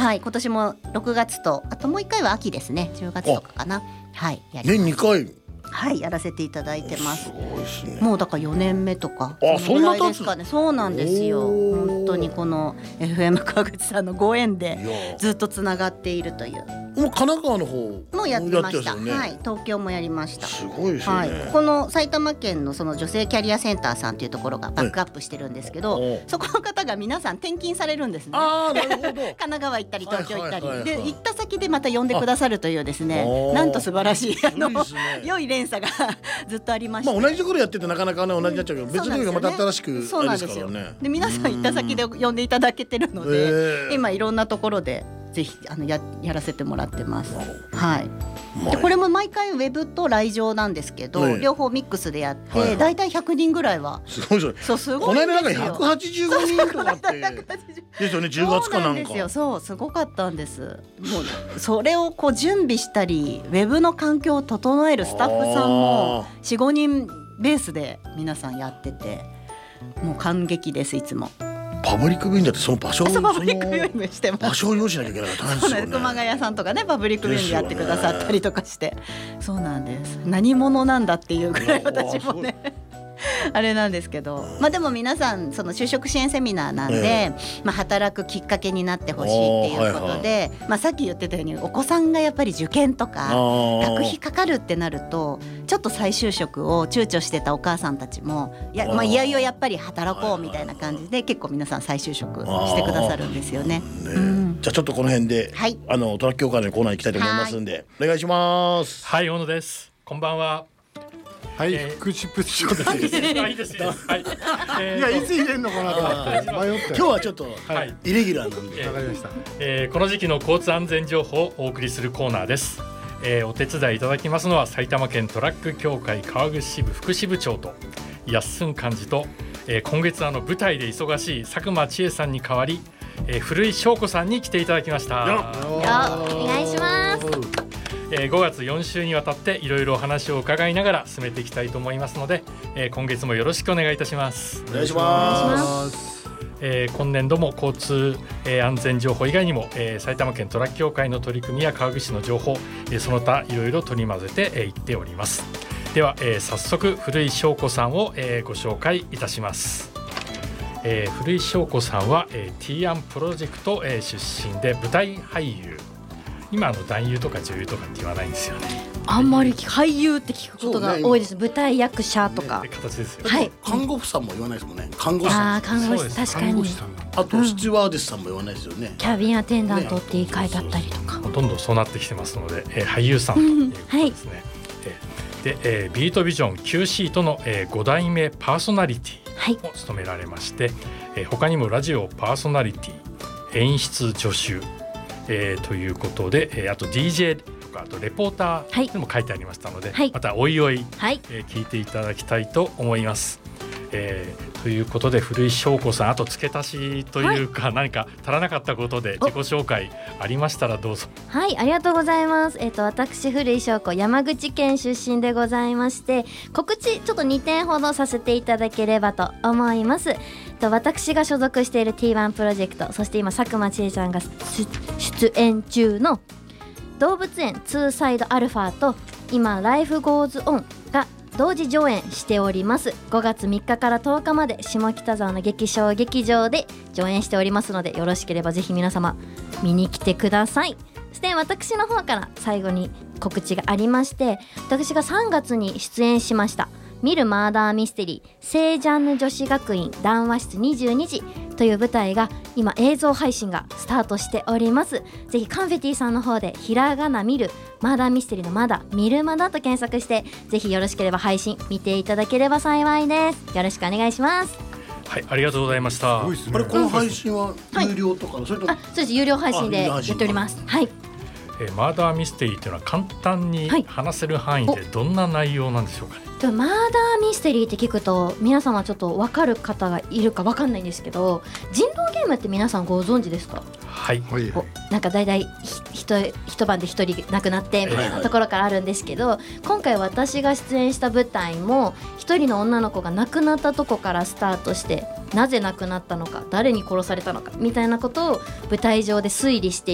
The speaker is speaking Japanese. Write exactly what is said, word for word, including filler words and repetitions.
はい、今年もろくがつとあともういっかいは秋ですね、じゅうがつとかかな。はい、やります。 年にかい。 はい、やらせていただいてます。 すごいですね。 もうだからよねんめとかあ、 そのぐらいですかね。そうなんですよ。本当にこの エフエム 川口さんのご縁でずっとつながっているという。 もう神奈川の方もやってました、 ね、 はい、東京もやりました。 すごいですよね、 はい、この埼玉県のその女性キャリアセンターさんというところがバックアップしてるんですけど、はい、そこの方が皆さん転勤されるんですね。 あ、なるほど神奈川行ったり東京行ったり、はいはいはいはい、で行った先でまた呼んでくださるというですね、なんと素晴らしいあの、ね、良い連鎖がずっとありまして、 まあ、同じところやっててなかなか、ね、同じになっちゃうけど、うん、別のところがまた新しくあれですからね。 で皆さん行った先で呼んでいただけてるので、今いろんなところでぜひあの や, やらせてもらってます。はい、でこれも毎回ウェブと来場なんですけど、ね、両方ミックスでやって、はいはい、だいたいひゃくにんぐらいはすごいですよ。 そう、すごいんですよ。 この間なんかひゃくはちじゅうごにんとかってですよね。じゅうがつかなんか。そうなんですよ。そう、すごかったんです。もうそれをこう準備したりウェブの環境を整えるスタッフさんも よん、ごにんベースで皆さんやってて、もう感激です。いつもパブリックビューイングだってその場所をパブリックビューイングしてます。 場所を用意しなきゃいけないから大変ですよね。 熊谷さんとかね、パブリックビューイングやってくださったりとかして、そうなんです。何者なんだっていうぐらい私もねあれなんですけど、まあ、でも皆さんその就職支援セミナーなんで、えーまあ、働くきっかけになってほしいっていうことで、はいはい、まあ、さっき言ってたようにお子さんがやっぱり受験とか学費かかるってなるとちょっと再就職を躊躇してたお母さんたちもいや、まあ、いよいよやっぱり働こうみたいな感じで結構皆さん再就職してくださるんですよね。ね、うん、 じゃあちょっとこの辺で、はい、あのトラック協会のコーナーに行きたいと思いますんで、お願いします。 はい、大野です。こんばんは。 はい、えー、福祉部長です。 いいですいいです。はい。 いや、いつ入れるのかなと思って迷って。 今日はちょっと、はい、イレギュラーなんで。 わかりました。 えー、この時期の交通安全情報をお送りするコーナーです。えー、お手伝いいただきますのは埼玉県トラック協会川口支部福祉部長とやっすん幹事と、えー、今月あの舞台で忙しい佐久間千恵さんに代わり、えー、古井翔子さんに来ていただきました。 お願いします。 えー、ごがつよん週にわたっていろいろお話を伺いながら進めていきたいと思いますので、えー、今月もよろしくお願いいたします。 お願いします。 えー、今年度も交通、えー、安全情報以外にも、えー、埼玉県トラック協会の取り組みや川口市の情報、えー、その他いろいろ取り混ぜてい、えー、っております。では、えー、早速古井翔子さんを、えー、ご紹介いたします。えー、古井翔子さんは、えー、ティーアンプロジェクト、えー、出身で舞台俳優、今の男優とか女優とかって言わないんですよね。 あんまり俳優って聞くことが多いです。舞台役者とか、 ね、って形ですよ、 はい、 看護婦さんも言わないですもんね。看護師さん、 あ看護師、確かに。 あとスチュワーデスさんも言わないですよね、うん、 キャビンアテンダントって言い換えだったりとか、 ほとんどそうなってきてますので、えー、俳優さんということですね、はい。えー、で、えー、ビートビジョン Q シートの、えー、ご代目パーソナリティを務められまして、はい、えー、他にもラジオパーソナリティ、演出助手、えー、ということで、えー、あと ディージェー とかあとレポーターでも書いてありましたので、はい、またおいおい、はい、えー、聞いていただきたいと思います。えー、ということで古井翔子さん、あと付け足しというか、はい、何か足らなかったことで自己紹介ありましたらどうぞ。 はい、ありがとうございます。えっと私古井翔子、山口県出身でございまして、告知ちょっとにてんほどさせていただければと思います。と私が所属している ティーワン プロジェクト、そして今佐久間千恵さんが出演中の動物園ツーサイドアルファと今ライフゴーズオンが同時上演しております。ごがつみっかからとおかまで下北沢の劇場劇場で上演しておりますので、よろしければぜひ皆様見に来てください。そして私の方から最後に告知がありまして、私がさんがつに出演しました見るマーダーミステリー聖ジャンヌ女子学院談話室にじゅうにじという舞台が今映像配信がスタートしております。ぜひカンフェティさんの方でひらがな見るマーダーミステリーのマダ見るマダと検索して、ぜひよろしければ配信見ていただければ幸いです。よろしくお願いします。 はい、ありがとうございました。 あれ、この配信は有料とか、はい、それとあそうです、有料配信でやっております。はい、 えー、マーダーミステリーというのは簡単に話せる範囲でどんな内容なんでしょうかね。 マーダーミステリーって聞くと皆様ちょっと分かる方がいるか分かんないんですけど、人狼ゲームって皆さんご存知ですか？ はい、 なんかだいたい一晩で一人亡くなってみたいなところからあるんですけど、はいはい、今回私が出演した舞台も一人の女の子が亡くなったとこからスタートして、なぜ亡くなったのか、誰に殺されたのかみたいなことを舞台上で推理して